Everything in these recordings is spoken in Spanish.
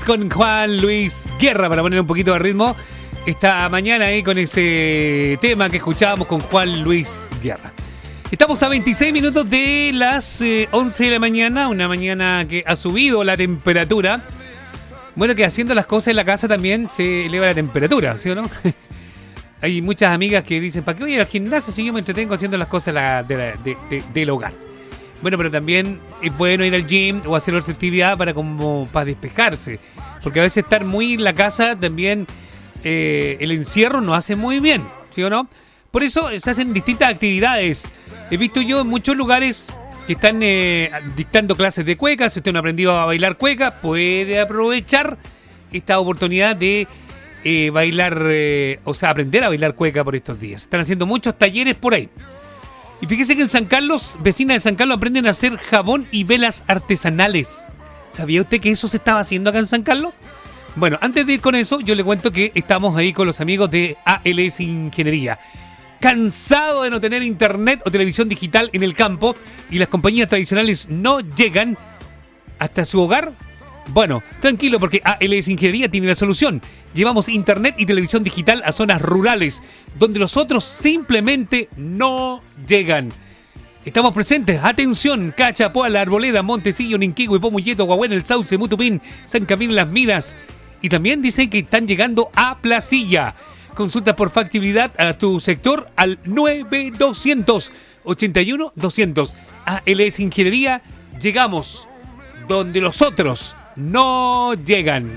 con Juan Luis Guerra para poner un poquito de ritmo esta mañana ahí con ese tema que escuchábamos con Juan Luis Guerra. Estamos a 26 minutos de las 11 de la mañana, una mañana que ha subido la temperatura. Bueno, que haciendo las cosas en la casa también se eleva la temperatura, ¿sí o no? Hay muchas amigas que dicen, ¿para qué voy a ir al gimnasio si yo me entretengo haciendo las cosas del hogar? Bueno, pero también es bueno ir al gym o hacer otra actividad para despejarse. Porque a veces estar muy en la casa también, el encierro nos hace muy bien, ¿sí o no? Por eso se hacen distintas actividades. He visto yo en muchos lugares que están dictando clases de cueca. Si usted no ha aprendido a bailar cueca, puede aprovechar esta oportunidad de bailar, aprender a bailar cueca por estos días. Están haciendo muchos talleres por ahí. Y fíjese que en San Carlos, vecinas de San Carlos aprenden a hacer jabón y velas artesanales. ¿Sabía usted que eso se estaba haciendo acá en San Carlos? Bueno, antes de ir con eso, yo le cuento que estamos ahí con los amigos de ALS Ingeniería. Cansado de no tener internet o televisión digital en el campo y las compañías tradicionales no llegan hasta su hogar. Bueno, tranquilo porque ALS Ingeniería tiene la solución. Llevamos internet y televisión digital a zonas rurales donde los otros simplemente no llegan. Estamos presentes, atención, Cachapoa, La Arboleda, Montecillo, Ninquihue, Pomulleto, Guagüen, El Sauce, Mutupín, San Camilo, Las Minas. Y también dicen que están llegando a Placilla. Consulta por factibilidad a tu sector al 9200 81 200. ALS Ingeniería, llegamos donde los otros no llegan.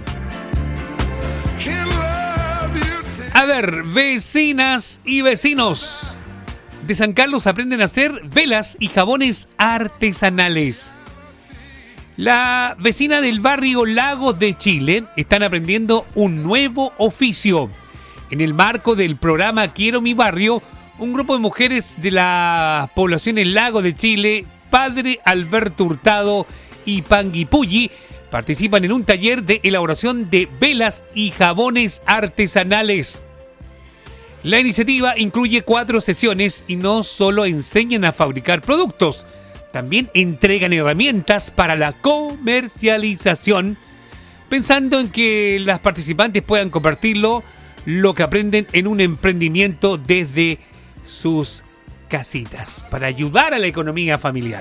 A ver, vecinas y vecinos de San Carlos aprenden a hacer velas y jabones artesanales. La vecina del barrio Lagos de Chile están aprendiendo un nuevo oficio. En el marco del programa Quiero mi barrio, un grupo de mujeres de la población El Lago de Chile, Padre Alberto Hurtado y Panguipulli, participan en un taller de elaboración de velas y jabones artesanales. La iniciativa incluye 4 sesiones y no solo enseñan a fabricar productos, también entregan herramientas para la comercialización, pensando en que las participantes puedan compartirlo lo que aprenden en un emprendimiento desde sus casitas para ayudar a la economía familiar.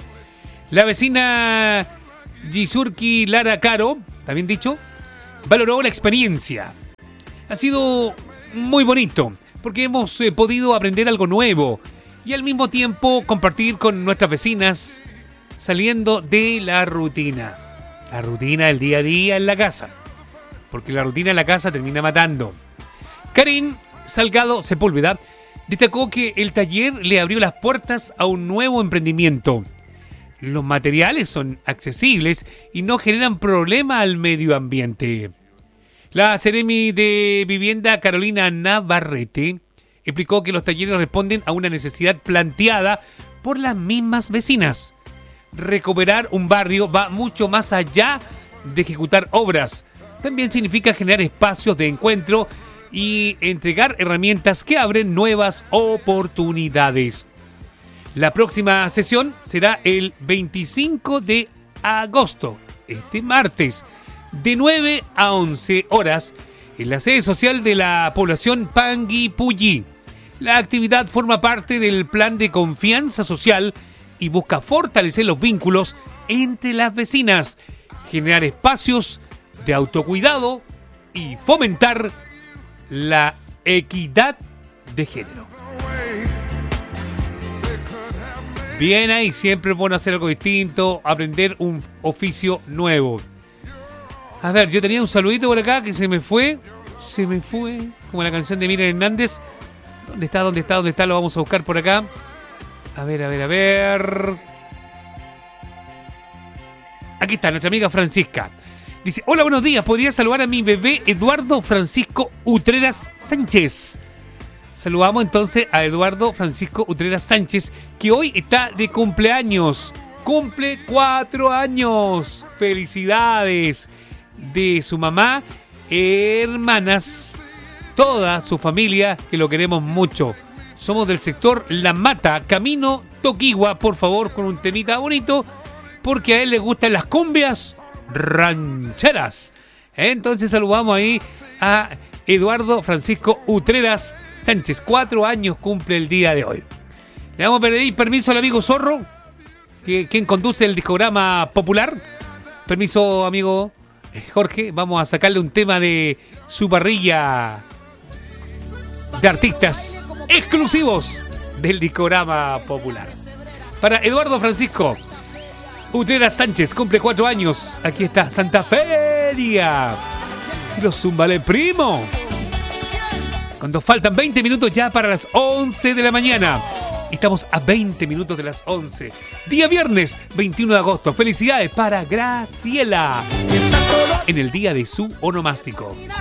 La vecina Gisurki Lara Caro, también dicho, valoró la experiencia. Ha sido muy bonito porque hemos podido aprender algo nuevo y al mismo tiempo compartir con nuestras vecinas saliendo de la rutina del día a día en la casa, porque la rutina en la casa termina matando. Karin Salgado Sepúlveda destacó que el taller le abrió las puertas a un nuevo emprendimiento. Los materiales son accesibles y no generan problema al medio ambiente. La Seremi de Vivienda Carolina Navarrete explicó que los talleres responden a una necesidad planteada por las mismas vecinas. Recuperar un barrio va mucho más allá de ejecutar obras. También significa generar espacios de encuentro y entregar herramientas que abren nuevas oportunidades. La próxima sesión será el 25 de agosto, este martes, de 9 a 11 horas, en la sede social de la población Panguipulli. La actividad forma parte del plan de confianza social y busca fortalecer los vínculos entre las vecinas, generar espacios de autocuidado y fomentar la equidad de género. Bien ahí, siempre es bueno hacer algo distinto, aprender un oficio nuevo. A ver, yo tenía un saludito por acá que se me fue, como la canción de Miriam Hernández. ¿Dónde está? Lo vamos a buscar por acá. A ver. Aquí está, nuestra amiga Francisca. Dice, hola, buenos días, ¿podría saludar a mi bebé Eduardo Francisco Utreras Sánchez? Saludamos entonces a Eduardo Francisco Utreras Sánchez, que hoy está de cumpleaños. Cumple 4 años. Felicidades de su mamá, hermanas, toda su familia, que lo queremos mucho. Somos del sector La Mata, camino Toquigua, por favor, con un temita bonito, porque a él le gustan las cumbias rancheras. Entonces saludamos ahí a Eduardo Francisco Utreras Sánchez. 4 años cumple el día de hoy. Le vamos a pedir permiso al amigo Zorro, quien conduce el discograma popular. Permiso, amigo Jorge. Vamos a sacarle un tema de su parrilla de artistas exclusivos del discograma popular. Para Eduardo Francisco Utreras Sánchez, cumple 4 años. Aquí está Santa Feria y los Zumbale Primo. Cuando faltan 20 minutos ya para las 11 de la mañana. Estamos a 20 minutos de las 11. Día viernes, 21 de agosto. Felicidades para Graciela en el día de su onomástico.